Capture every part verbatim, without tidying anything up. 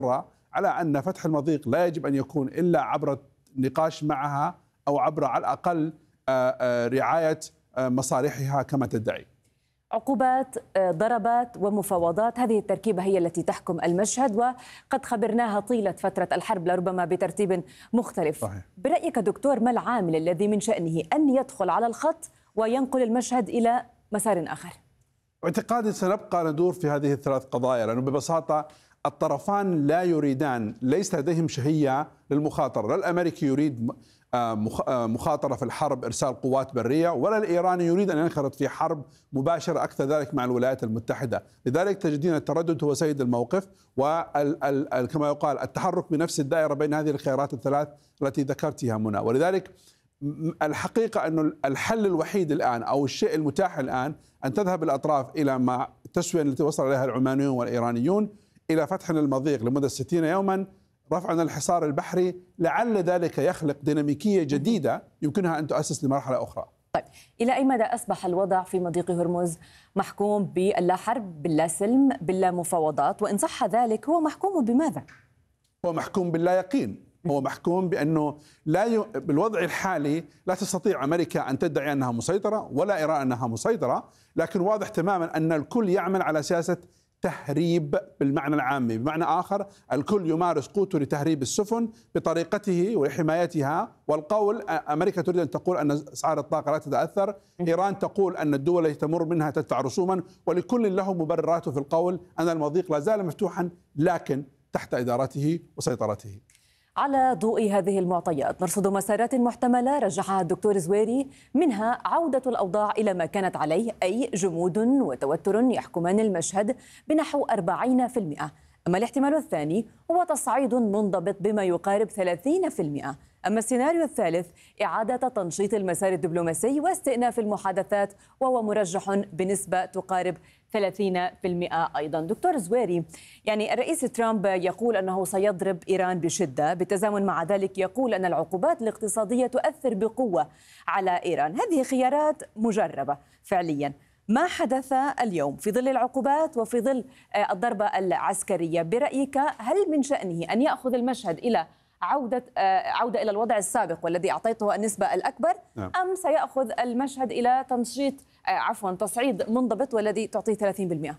على أن فتح المضيق لا يجب أن يكون إلا عبر النقاش معها أو عبر على الأقل رعاية مصالحها كما تدعي. عقوبات، ضربات ومفاوضات، هذه التركيبة هي التي تحكم المشهد، وقد خبرناها طيلة فترة الحرب لربما بترتيب مختلف. صحيح. برأيك دكتور، ما العامل الذي من شأنه أن يدخل على الخط وينقل المشهد إلى مسار آخر؟ اعتقادي سنبقى ندور في هذه الثلاث قضايا، لأنه ببساطة الطرفان لا يريدان، ليس لديهم شهية للمخاطرة. لا الأمريكي يريد مخاطرة في الحرب إرسال قوات برية، ولا الإيراني يريد أن ينخرط في حرب مباشرة أكثر ذلك مع الولايات المتحدة. لذلك تجدين التردد هو سيد الموقف، وكما يقال التحرك بنفس الدائرة بين هذه الخيارات الثلاث التي ذكرتها منى. ولذلك الحقيقة أن الحل الوحيد الآن أو الشيء المتاح الآن أن تذهب الأطراف إلى مع التسوية التي وصل إليها العمانيون والإيرانيون إلى فتح المضيق لمدة ستين يوما، رفع الحصار البحري، لعل ذلك يخلق ديناميكية جديدة يمكنها أن تؤسس لمرحلة أخرى. طيب، إلى أي مدى أصبح الوضع في مضيق هرمز محكوم باللا حرب، باللا سلم، باللا مفاوضات؟ وإن صح ذلك هو محكوم بماذا؟ هو محكوم باللا يقين، هو محكوم بأنه لا ي... بالوضع الحالي لا تستطيع أمريكا أن تدعي أنها مسيطرة ولا إيران أنها مسيطرة، لكن واضح تماما أن الكل يعمل على سياسة تهريب بالمعنى العامي. بمعنى آخر الكل يمارس قوته لتهريب السفن بطريقته وحمايتها، والقول أمريكا تريد أن تقول أن أسعار الطاقة لا تتأثر، إيران تقول أن الدول التي تمر منها تدفع رسوما، ولكل له مبرراته في القول أن المضيق لا زال مفتوحا لكن تحت إدارته وسيطرته. على ضوء هذه المعطيات نرصد مسارات محتملة رجحها الدكتور زويري، منها عودة الأوضاع إلى ما كانت عليه، أي جمود وتوتر يحكمان المشهد بنحو أربعين بالمئة. أما الاحتمال الثاني هو تصعيد منضبط بما يقارب ثلاثين بالمئة. أما السيناريو الثالث إعادة تنشيط المسار الدبلوماسي واستئناف المحادثات، وهو مرجح بنسبة تقارب ثلاثين بالمئة أيضا. دكتور زويري، يعني الرئيس ترامب يقول أنه سيضرب إيران بشدة، بالتزامن مع ذلك يقول أن العقوبات الاقتصادية تؤثر بقوة على إيران. هذه خيارات مجربة فعليا. ما حدث اليوم في ظل العقوبات وفي ظل الضربة العسكرية، برأيك هل من شأنه أن يأخذ المشهد إلى عودة عودة إلى الوضع السابق والذي أعطيته النسبة الأكبر، نعم. أم سيأخذ المشهد إلى تنشيط عفوا تصعيد منضبط والذي تعطيه ثلاثين بالمئة؟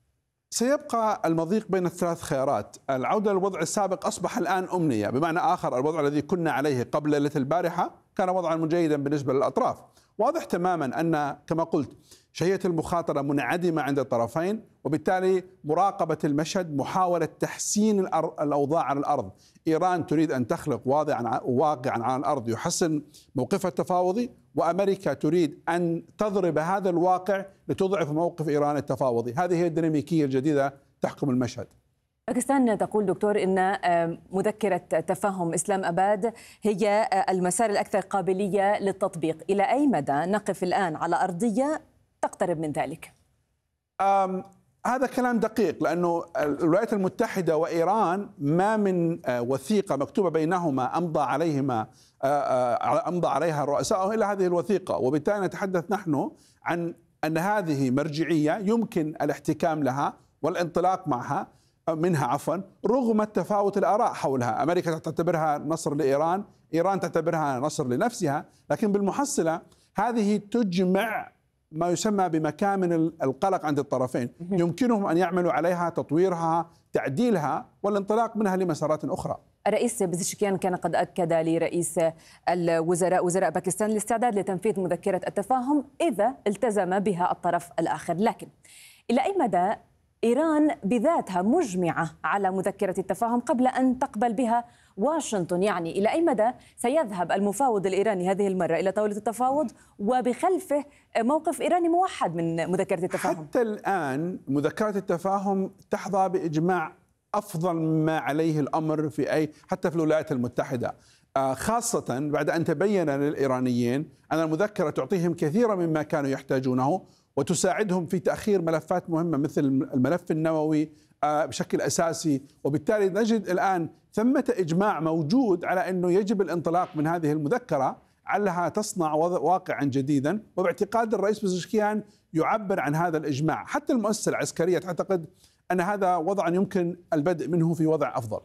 سيبقى المضيق بين الثلاث خيارات. العودة للوضع السابق أصبح الآن أمنية، بمعنى آخر الوضع الذي كنا عليه قبل ليلة البارحة كان وضعا مجيدا بالنسبة للأطراف. واضح تماما أن كما قلت شهية المخاطرة منعدمة عند الطرفين، وبالتالي مراقبة المشهد، محاولة تحسين الأوضاع على الأرض. إيران تريد أن تخلق واقعا واقعا على الأرض يحسن موقفها التفاوضي، وأمريكا تريد أن تضرب هذا الواقع لتضعف موقف إيران التفاوضي. هذه هي الديناميكية الجديدة تحكم المشهد. باكستان تقول دكتور إن مذكرة تفاهم إسلام أباد هي المسار الأكثر قابلية للتطبيق. إلى أي مدى نقف الآن على أرضية تقترب من ذلك؟ هذا كلام دقيق، لأنه الولايات المتحدة وإيران ما من وثيقة مكتوبة بينهما أمضى عليهما أمضى عليها رؤسائهم إلا هذه الوثيقة، وبالتالي نتحدث نحن عن أن هذه مرجعية يمكن الاحتكام لها والانطلاق معها منها عفوا رغم التفاوت الآراء حولها. أمريكا تعتبرها نصر لإيران، إيران تعتبرها نصر لنفسها، لكن بالمحصلة هذه تجمع ما يسمى بمكامن القلق عند الطرفين، يمكنهم أن يعملوا عليها، تطويرها، تعديلها، والانطلاق منها لمسارات أخرى. الرئيس بزشكيان كان قد أكد لرئيس الوزراء وزراء باكستان الاستعداد لتنفيذ مذكرة التفاهم إذا التزم بها الطرف الآخر، لكن إلى أي مدى إيران بذاتها مجمعة على مذكرة التفاهم قبل أن تقبل بها واشنطن؟ يعني إلى أي مدى سيذهب المفاوض الإيراني هذه المرة إلى طاولة التفاوض وبخلفه موقف إيراني موحد من مذكرة التفاهم؟ حتى الآن مذكرة التفاهم تحظى بإجماع أفضل مما عليه الأمر في أي حتى في الولايات المتحدة، خاصة بعد أن تبين للإيرانيين أن المذكرة تعطيهم كثيرا مما كانوا يحتاجونه وتساعدهم في تأخير ملفات مهمة مثل الملف النووي بشكل أساسي. وبالتالي نجد الآن ثمة إجماع موجود على أنه يجب الانطلاق من هذه المذكرة علها تصنع واقعا جديدا، وباعتقاد الرئيس بزشكيان يعبر عن هذا الإجماع. حتى المؤسسة العسكرية تعتقد أن هذا وضع يمكن البدء منه في وضع أفضل.